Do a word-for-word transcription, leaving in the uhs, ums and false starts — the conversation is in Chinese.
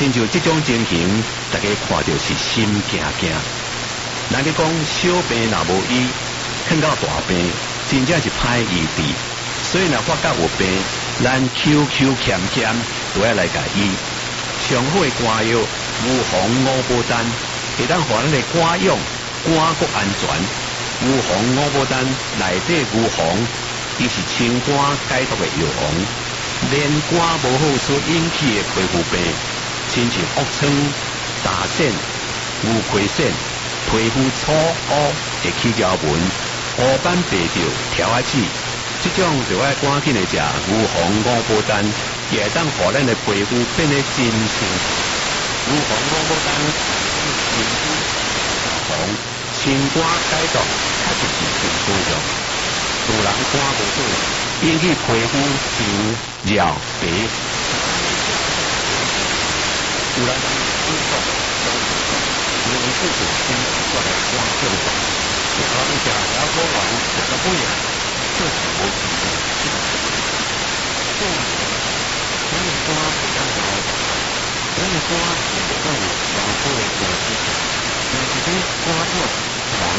亲像这种情形，大家看到是心惊惊。人家讲小病若无医，看到大病，真正是歹医治。所以若发觉有病，咱求求欠欠都要来甲医。上好的肝药牛黄五宝丹，会当互咱的肝用肝国安全。牛黄五宝丹内底牛黄，伊是清肝解毒的药王。连肝无好所引起的皮肤病，亲像恶疮、大癣、牛皮癣、皮肤粗乌的起条纹、黑斑白条、条仔子，这种就要赶紧的食牛黄五宝丹，也会当互咱的皮肤变得真清爽。牛黄五宝丹是皮肤红清肝解毒，确实是真重要。有人肝无好，引起皮肤长、绕、白。有人感觉有人自己先过来肝症状，有人食了好丸，食到不样，就是无治疗。所以，咱的肝会当好，咱的肝是会当有良好的调节，但是咱肝弱。